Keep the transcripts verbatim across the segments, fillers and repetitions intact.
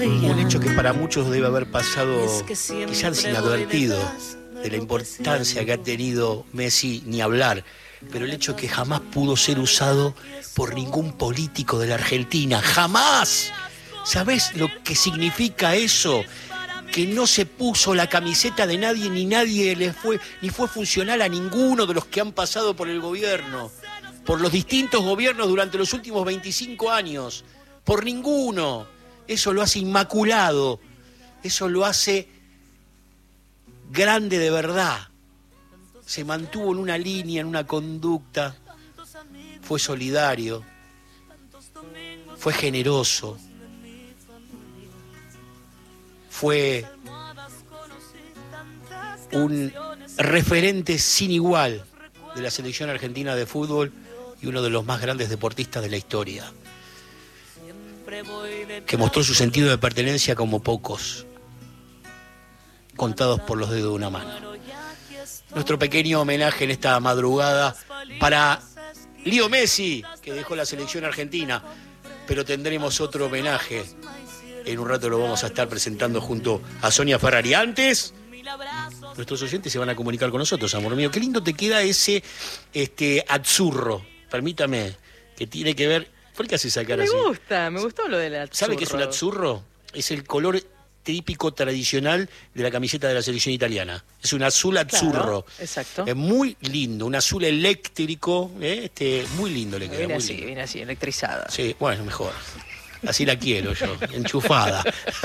Un hecho que para muchos debe haber pasado quizás inadvertido de la importancia que ha tenido Messi, ni hablar, pero el hecho que jamás pudo ser usado por ningún político de la Argentina, ¡jamás! ¿Sabés lo que significa eso? Que no se puso la camiseta de nadie, ni nadie le fue, ni fue funcional a ninguno de los que han pasado por el gobierno, por los distintos gobiernos durante los últimos veinticinco años, por ninguno. Eso lo hace inmaculado, eso lo hace grande de verdad. Se mantuvo en una línea, en una conducta, fue solidario, fue generoso, fue un referente sin igual de la selección argentina de fútbol y uno de los más grandes deportistas de la historia, que mostró su sentido de pertenencia como pocos, contados por los dedos de una mano. Nuestro pequeño homenaje en esta madrugada para Leo Messi, que dejó la selección argentina, pero tendremos otro homenaje. En un rato lo vamos a estar presentando junto a Sonia Ferrari. Antes, nuestros oyentes se van a comunicar con nosotros, amor mío. Qué lindo te queda ese este, azzurro, permítame, que tiene que ver... ¿Por qué hace esa cara así? Me gusta, me gustó lo del azzurro. ¿Sabe qué es un azzurro? Es el color típico tradicional de la camiseta de la selección italiana. Es un azul azzurro. Claro, exacto. Es muy lindo, un azul eléctrico, ¿eh? este, muy lindo le queda. Viene muy así, lindo. viene así, electrizada. Sí, bueno, mejor. Así la quiero yo, enchufada.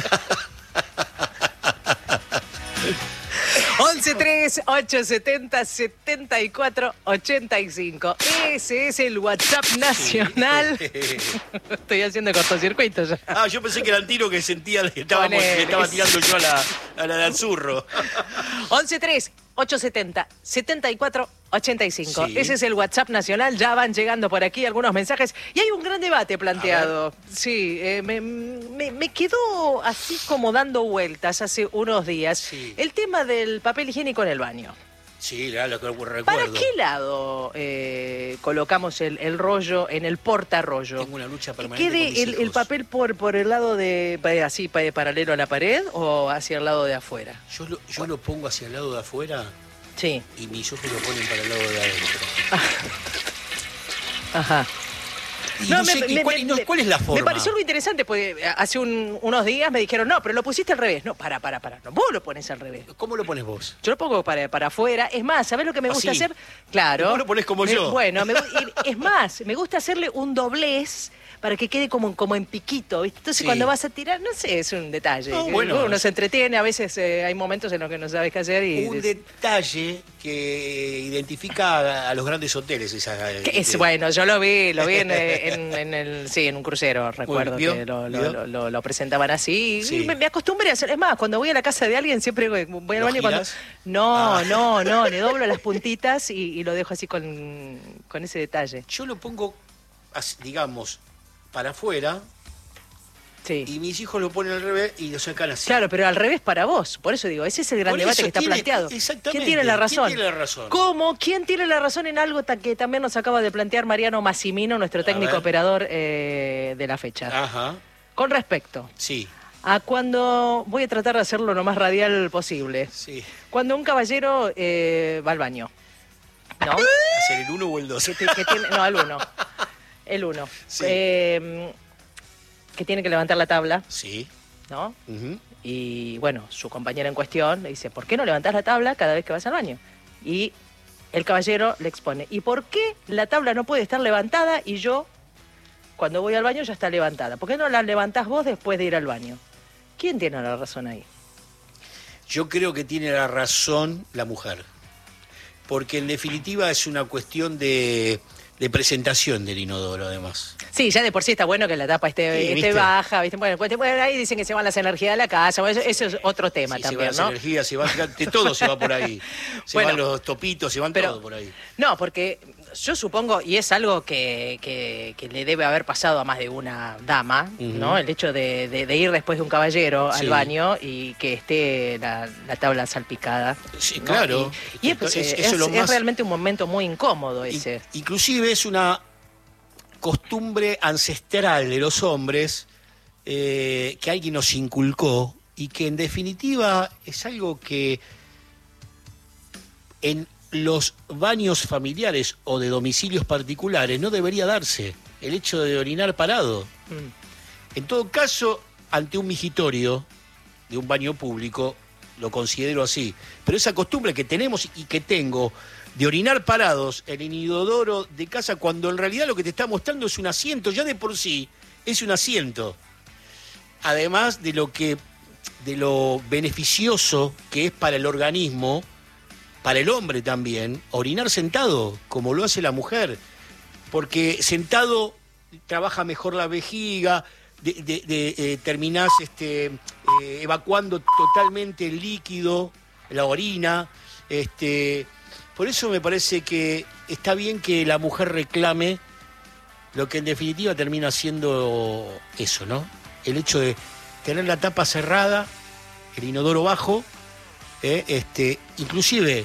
once tres ocho setenta setenta y cuatro ochenta y cinco. Ese es el WhatsApp nacional. Sí. Estoy haciendo cortocircuito ya. Ah, yo pensé que era el tiro que sentía que, estábamos, que estaba tirando yo a la, a la de Azzurro. once tres ocho setenta setenta y cuatro ochenta y cinco. Sí. Ese es el WhatsApp nacional. Ya van llegando por aquí algunos mensajes. Y hay un gran debate planteado. Sí, eh, me, me, me quedó así como dando vueltas hace unos días. Sí. El tema del papel higiénico en el baño. Sí, era lo que recuerdo. ¿Para qué lado eh, colocamos el, el rollo en el portarrollo? Tengo una lucha ¿Que permanente con mis quede el, el hijos. papel por, por el lado de, así, paralelo a la pared o hacia el lado de afuera? Yo lo, yo lo pongo hacia el lado de afuera Sí. y mis ojos lo ponen para el lado de adentro. Ajá. Y No, no me- sé qué- me- cuál, me- no, ¿cuál es la forma? Me pareció algo interesante, porque hace un- unos días me dijeron, no, pero lo pusiste al revés. No, para, para, para. No, vos lo pones al revés. ¿Cómo lo pones vos? Yo lo pongo para, para afuera. Es más, ¿sabés lo que me gusta Así. hacer? Claro. Vos lo ponés como Me- yo. Bueno, me gu- y- es más, me gusta hacerle un doblez para que quede como, como en piquito, ¿viste? Entonces Sí. cuando vas a tirar, no sé, es un detalle. No, Que bueno. Uno se entretiene, a veces eh, hay momentos en los que no sabes qué hacer y... Un detalle que identifica a, a los grandes hoteles. Esa, Que es, este, bueno, yo lo vi, lo vi en, eh, en- en el, sí, en un crucero, recuerdo ¿vio? que lo, lo- ¿Vio? lo- lo- lo presentaban así. Sí. Y me, me acostumbré a hacer, es más, cuando voy a la casa de alguien siempre voy al ¿Lo baño y cuando... girás? No, Ah. no, no, le doblo las puntitas y, y lo dejo así con, con ese detalle. Yo lo pongo, así, digamos, para afuera Sí. y mis hijos lo ponen al revés y lo sacan así. Claro, pero al revés para vos. Por eso digo, ese es el gran Por debate eso que está tiene- planteado. exactamente. ¿Quién tiene la razón? ¿Quién tiene la razón? ¿Cómo? ¿Quién tiene la razón en algo ta- que también nos acaba de plantear Mariano Massimino, nuestro técnico ver. operador eh, de la fecha? Ajá, Con respecto sí, a cuando... Voy a tratar de hacerlo lo más radial posible. sí. Cuando un caballero eh, va al baño, ¿no? ¿Hacer el uno o el dos? Que ti- que tiene- no, el uno. El uno. Sí. Eh, que tiene que levantar la tabla, Sí. ¿no? Ujú. Y bueno, su compañera en cuestión le dice, ¿por qué no levantás la tabla cada vez que vas al baño? Y el caballero le expone, ¿y por qué la tabla no puede estar levantada y yo, cuando voy al baño, ya está levantada? ¿Por qué no la levantás vos después de ir al baño? ¿Quién tiene la razón ahí? Yo creo que tiene la razón la mujer, porque en definitiva es una cuestión de, de presentación del inodoro, además. Sí, ya de por sí está bueno que la tapa esté, Sí, esté ¿viste? baja, ¿viste? Bueno, pues, bueno, ahí dicen que se van las energías de la casa, bueno, eso, eso es otro tema Sí, también, se van ¿no? las energías, se va, de todo se va por ahí. Se Bueno, van los topitos, se van pero- todo por ahí. No, porque yo supongo, y es algo que, que- que le debe haber pasado a más de una dama, Ujú. ¿no? El hecho de, de- de ir después de un caballero Sí. al baño y que esté la, la tabla salpicada. Sí, ¿no? claro. Y, y es, Es- eh, eso es- es lo es más- realmente un momento muy incómodo In- ese. Inclusive es una costumbre ancestral de los hombres eh, que alguien nos inculcó y que en definitiva es algo que en los baños familiares o de domicilios particulares no debería darse, el hecho de orinar parado. Mm. En todo caso, ante un migitorio de un baño público, lo considero así. Pero esa costumbre que tenemos y que tengo de orinar parados en el inodoro de casa, cuando en realidad lo que te está mostrando es un asiento, ya de por sí es un asiento. Además de lo que, de lo beneficioso que es para el organismo, para el hombre también, orinar sentado, como lo hace la mujer, porque sentado trabaja mejor la vejiga, de, de, de, eh, terminás este, eh, evacuando totalmente el líquido, la orina. Este, por eso me parece que está bien que la mujer reclame lo que en definitiva termina siendo eso, ¿no? El hecho de tener la tapa cerrada, el inodoro bajo, eh, este, inclusive...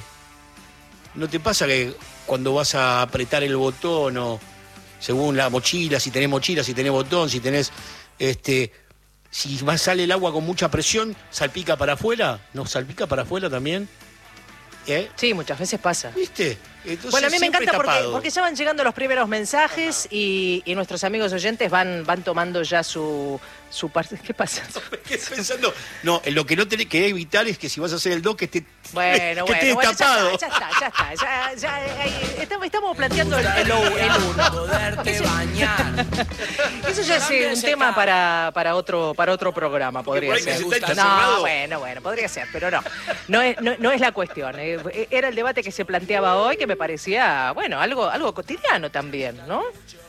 ¿No te pasa que cuando vas a apretar el botón o según la mochila, si tenés mochila, si tenés botón, si tenés, este, si va, sale el agua con mucha presión, salpica para afuera? ¿No salpica para afuera también? ¿Eh? Sí, muchas veces pasa. ¿Viste? Entonces, bueno, a mí me encanta porque, porque ya van llegando los primeros mensajes y, y nuestros amigos oyentes van, van tomando ya su, su parte. ¿Qué pasa? ¿Qué pensando? No, lo que no tenés que evitar es que si vas a hacer el do, que esté, bueno, que bueno, esté bueno, destapado. Ya está, ya está, ya está. Ya, ya, ahí, estamos, estamos planteando el, el, el uno. Poderte bañar. Eso ya es un tema para, para, otro, para otro programa, podría ser. No, bueno, bueno, podría ser, pero no. No es, no, no es la cuestión. Era el debate que se planteaba hoy, que me parecía, bueno, algo, algo cotidiano también, ¿no?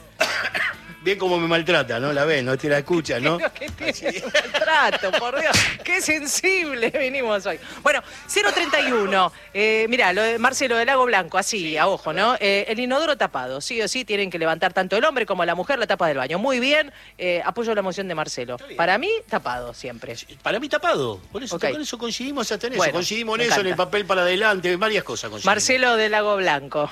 Bien como me maltrata, ¿no? La ves, no te la escuchas, ¿no? ¿Qué tiene maltrato, por Dios? Qué sensible vinimos hoy. Bueno, cero treinta y uno. Eh, mirá, lo de Marcelo del Lago Blanco, así, a ojo, ¿no? Eh, el inodoro tapado. Sí o sí tienen que levantar tanto el hombre como la mujer la tapa del baño. Muy bien, eh, apoyo la moción de Marcelo. Para mí, tapado siempre. Para mí, tapado. Por eso, okay. Con eso coincidimos hasta en eso. Bueno, coincidimos en eso, encanta. En el papel para adelante, varias cosas coincidimos. Marcelo del Lago Blanco.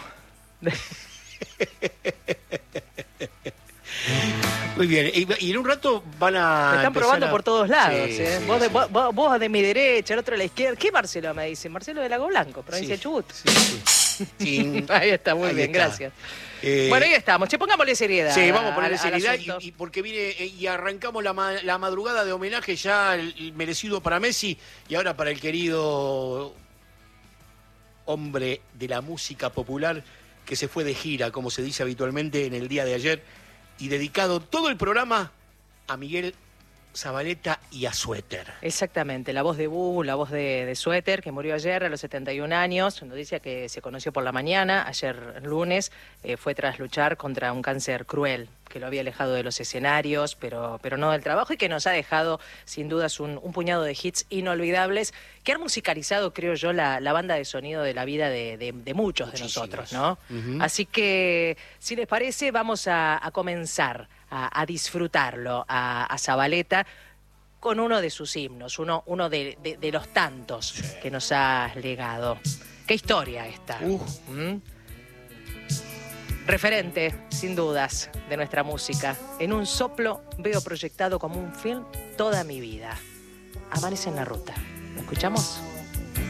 Muy bien, y en un rato van a... Me están probando a... por todos lados, sí, ¿eh? sí, vos, de, sí. vos, vos de mi derecha, el otro de la izquierda. ¿Qué Marcelo me dice? Marcelo de Lago Blanco, provincia sí, de Chubut. Sí, sí. Sí. Ahí está, muy ahí bien, está. gracias. Eh, bueno, ahí estamos. Che, pongámosle seriedad. Sí, vamos a ponerle a, seriedad y, y porque viene y arrancamos la, ma, la madrugada de homenaje ya el, el merecido para Messi y ahora para el querido hombre de la música popular que se fue de gira, como se dice habitualmente, en el día de ayer y dedicado todo el programa a Miguel Zavaleta y a Suéter. Exactamente, la voz de Bubu, la voz de, de Suéter, que murió ayer a los setenta y un años, noticia que se conoció por la mañana, ayer lunes, eh, fue tras luchar contra un cáncer cruel, que lo había alejado de los escenarios, pero, pero no del trabajo, y que nos ha dejado, sin dudas, un, un puñado de hits inolvidables, que han musicalizado, creo yo, la, la banda de sonido de la vida de, de, de muchos Muchísimos. de nosotros, ¿no? Uh-huh. Así que, si les parece, vamos a, a comenzar a, a disfrutarlo a, a Zavaleta con uno de sus himnos, uno, uno de, de, de los tantos sí. que nos ha legado. ¿Qué historia esta? Uh. ¿Mm? Referente, sin dudas, de nuestra música. En un soplo veo proyectado como un film toda mi vida. Amanece en la ruta. ¿Lo escuchamos?